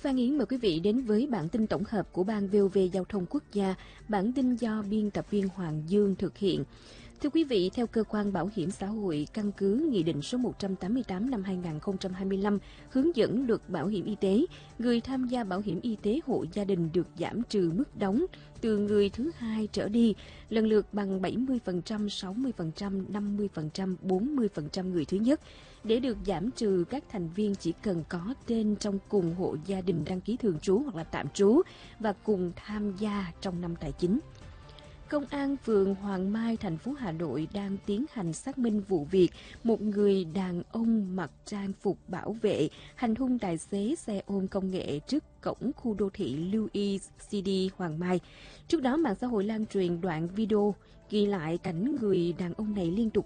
Phan Yến mời quý vị đến với bản tin tổng hợp của Ban VOV Giao thông Quốc gia, bản tin do biên tập viên Hoàng Dương thực hiện. Thưa quý vị, theo Cơ quan Bảo hiểm xã hội, căn cứ Nghị định số 188 năm 2025 hướng dẫn luật bảo hiểm y tế, người tham gia bảo hiểm y tế hộ gia đình được giảm trừ mức đóng từ người thứ hai trở đi, lần lượt bằng 70%, 60%, 50%, 40% người thứ nhất. Để được giảm trừ, các thành viên chỉ cần có tên trong cùng hộ gia đình đăng ký thường trú hoặc là tạm trú và cùng tham gia trong năm tài chính. Công an phường Hoàng Mai, thành phố Hà Nội đang tiến hành xác minh vụ việc một người đàn ông mặc trang phục bảo vệ hành hung tài xế xe ôm công nghệ trước cổng khu đô thị Louis CD Hoàng Mai. Trước đó, mạng xã hội lan truyền đoạn video ghi lại cảnh người đàn ông này liên tục